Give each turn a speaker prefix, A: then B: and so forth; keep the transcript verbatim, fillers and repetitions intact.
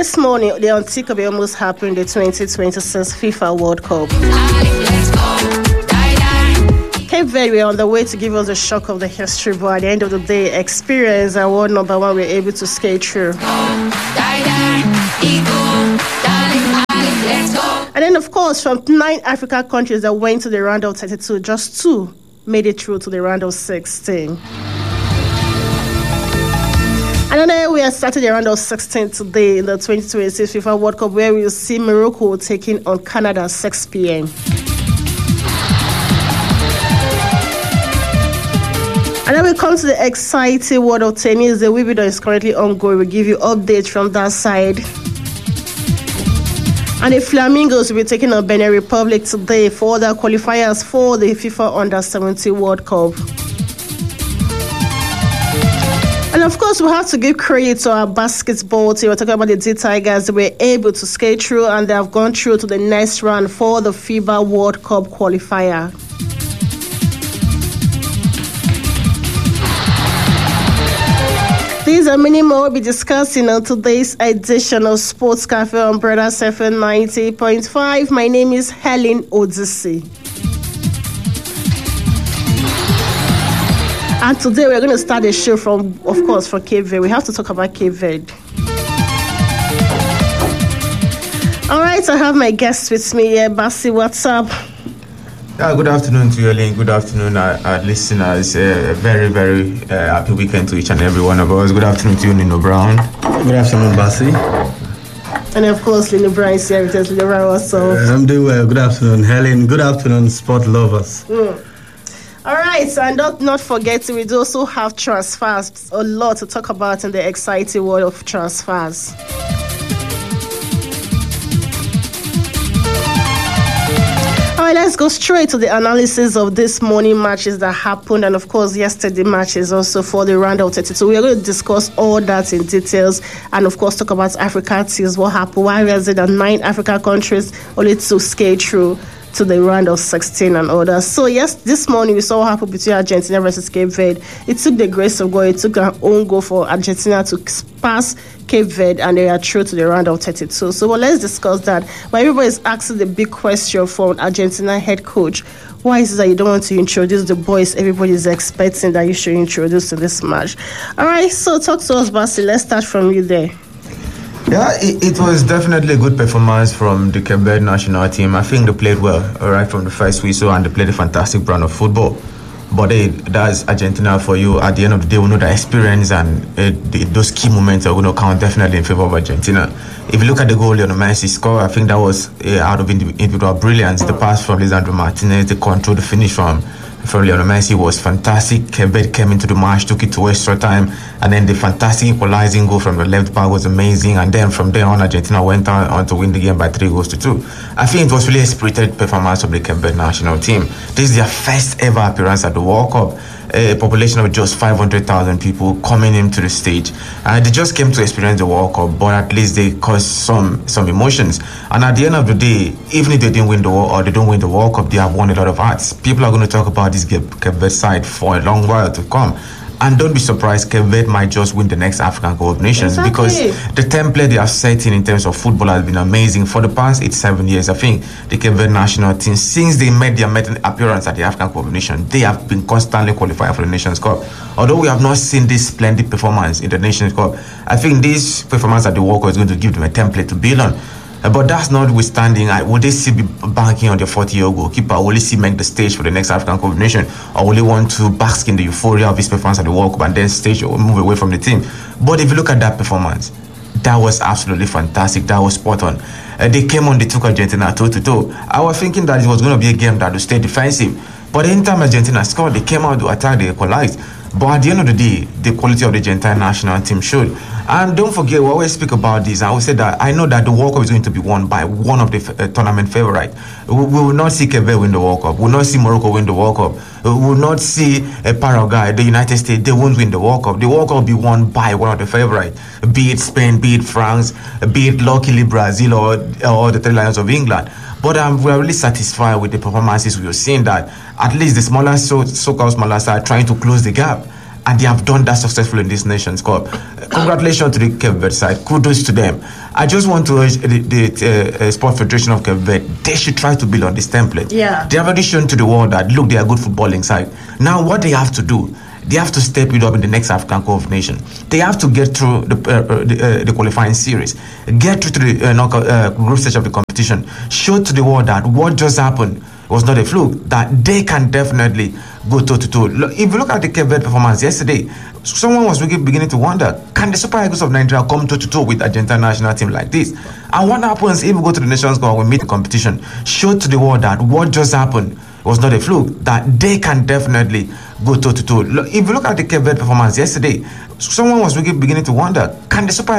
A: this morning, the unthinkable almost happened, the twenty twenty-six FIFA World Cup. Cape Verde were on the way to give us a shock of the history, but at the end of the day, experience and world number one were able to skate through. And then, of course, from nine African countries that went to the round of thirty-two, just two made it through to the round of sixteen. And then we are starting the round of sixteen today in the twenty twenty-six FIFA World Cup, where we will see Morocco taking on Canada at six p.m. And then we come to the exciting world of tennis. The Wimbledon is currently ongoing. We'll give you updates from that side. And the Flamingos will be taking on Benin Republic today for the qualifiers for the FIFA Under seventeen World Cup. And of course, we have to give credit to our basketball team. We're talking about the D Tigers. They were able to skate through and they have gone through to the next round for the FIBA World Cup qualifier. These and many more will be discussing on today's edition of Sports Cafe on Brothers F M ninety point five. My name is Helen Odyssey. And today we're going to start the show from, of course, from Cape Verde. We have to talk about Cape Verde. All right, I have my guest with me here. Basi, what's up?
B: Yeah, good afternoon to you, Elaine. Good afternoon, our, our listeners. Uh, a very, very uh, happy weekend to each and every one of us. Good afternoon to you, Nino Brown.
C: Good afternoon, Basi.
A: And of course, Lino Brown is here with us. Lino Brown also.
C: Uh, I'm doing well. Good afternoon, Helen. Good afternoon, sport lovers.
A: Mm. All right, and not, not forgetting, we do also have transfers. A lot to talk about in the exciting world of transfers. All right, let's go straight to the analysis of this morning matches that happened, and of course, yesterday matches also for the round of thirty-two. We are going to discuss all that in details, and of course, talk about African teams, what happened, why is it that nine African countries only to skate through to the round of sixteen and all that. So yes, this morning we saw what happened between Argentina versus Cape Verde. It took the grace of God. It took an own goal for Argentina to pass Cape Verde, and they are through to the round of thirty-two. So well, let's discuss that. But everybody is asking the big question from Argentina head coach. Why is it that you don't want to introduce the boys everybody is expecting that you should introduce to this match? All right, so talk to us, Basi. Let's start from you there.
B: Yeah, it, it was definitely a good performance from the Cape Verde national team. I think they played well, right from the first whistle, and they played a fantastic brand of football. But hey, that's Argentina for you. At the end of the day, we know the experience and uh, the, those key moments are going to count definitely in favor of Argentina. If you look at the goal Lionel Messi scored, I think that was uh, out of individual brilliance. The pass from Lisandro Martinez, the control, the finish from from Lionel Messi was fantastic. Cape Verde came into the match, took it to extra time, and then the fantastic equalizing goal from the left back was amazing. And then from there on, Argentina went on, on to win the game by three goals to two. I think it was really a spirited performance of the Cape Verde national team. This is their first ever appearance at the World Cup. A population of just five hundred thousand people coming into the stage, and they just came to experience the World Cup, but at least they caused some some emotions. And at the end of the day, even if they didn't win the World or they don't win the World Cup, they have won a lot of hearts. People are going to talk about this Cape Verde side for a long while to come. And don't be surprised, Cape Verde might just win the next African Cup of Nations, exactly, because the template they have set in in terms of football has been amazing. For the past eight, seven years, I think the Cape Verde national team, since they made their appearance at the African Cup of Nations, they have been constantly qualifying for the Nations Cup. Although we have not seen this splendid performance in the Nations Cup, I think this performance at the World Cup is going to give them a template to build on. But that's notwithstanding, I, will they still be banking on their forty-year goalkeeper? Will they still make the stage for the next African Cup of Nations? Or will they want to bask in the euphoria of his performance at the World Cup and then stage or move away from the team? But if you look at that performance, that was absolutely fantastic. That was spot on. Uh, they came on, they took Argentina toe to toe. I was thinking that it was going to be a game that would stay defensive. But anytime Argentina scored, they came out to attack, they equalized. But at the end of the day, the quality of the Argentine national team showed. And don't forget, we always speak about this. I always say that I know that the World Cup is going to be won by one of the uh, tournament favorites. We, we will not see Cape Verde win the World Cup. We will not see Morocco win the World Cup. We will not see uh, Paraguay, the United States. They won't win the World Cup. The World Cup will be won by one of the favorites. Be it Spain, be it France, be it luckily Brazil or, or the Three Lions of England. But um, we are really satisfied with the performances we are seeing, that at least the smaller, so, so-called smaller side trying to close the gap. and they have done that successfully in this Nations Cup. Uh, congratulations to the Cape Verde side. Kudos to them. I just want to urge the, the uh, uh, Sport Federation of Cape Verde, they should try to build on this template.
A: Yeah.
B: They have already shown to the world that, look, they are a good footballing side. Now, what they have to do, they have to step it up in the next African Cup of Nations. They have to get through the, uh, uh, the, uh, the qualifying series, get through to the uh, knockout, uh, group stage of the competition, show to the world that what just happened was not a fluke, that they can definitely go toe to toe. If you look at the Cape Verde performance yesterday, someone was beginning to wonder, can the Super Eagles of Nigeria come toe to toe with Argentina national team like this? And what happens if we go to the Nations Cup and we meet the competition? Show to the world that what just happened was not a fluke, that they can definitely go toe to toe. If you look at the Cape Verde performance yesterday, someone was beginning to wonder, can the Super